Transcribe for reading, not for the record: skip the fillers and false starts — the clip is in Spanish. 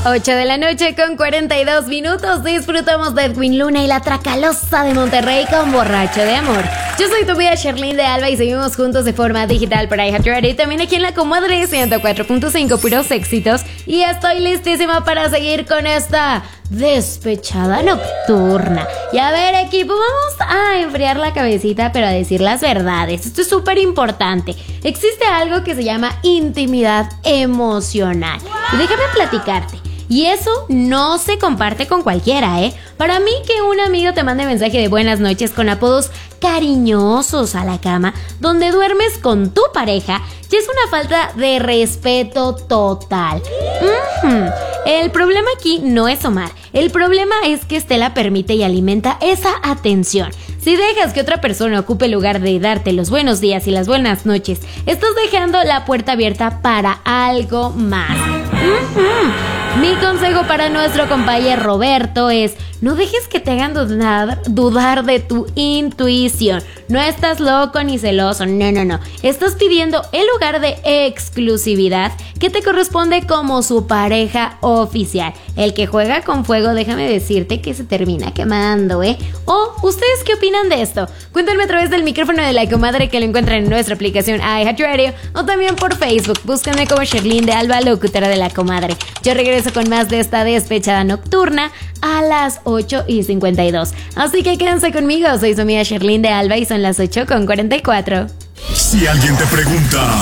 8 de la noche con 42 minutos. Disfrutamos de Edwin Luna y la Tracalosa de Monterrey con Borracho de Amor. Yo soy tu amiga Sherlyn de Alba y seguimos juntos de forma digital por iHeartRadio y también aquí en la Comadre 104.5, puros éxitos. Y estoy listísima para seguir con esta despechada nocturna. Y a ver, equipo, vamos a enfriar la cabecita, pero a decir las verdades. Esto es súper importante. Existe algo que se llama intimidad emocional. Y déjame platicarte. Y eso no se comparte con cualquiera, ¿eh? Para mí que un amigo te mande mensaje de buenas noches con apodos cariñosos a la cama, donde duermes con tu pareja, ya es una falta de respeto total. El problema aquí no es Omar. El problema es que Estela permite y alimenta esa atención. Si dejas que otra persona ocupe el lugar de darte los buenos días y las buenas noches, estás dejando la puerta abierta para algo más. Mi consejo para nuestro compañero Roberto es: no dejes que te hagan dudar de tu intuición. No estás loco ni celoso, no. Estás pidiendo el lugar de exclusividad que te corresponde como su pareja oficial. El que juega con fuego, déjame decirte que se termina quemando, ¿eh? ¿O ustedes qué opinan de esto? Cuéntenme a través del micrófono de la Comadre, que lo encuentran en nuestra aplicación iHeartRadio, o también por Facebook. Búsquenme como Sherlyn de Alba, locutora de la Comadre. Yo regreso con más de esta despechada nocturna a las 8:52. Así que quédense conmigo, soy su amiga Sherlyn de Alba y son las 8:44. Si alguien te pregunta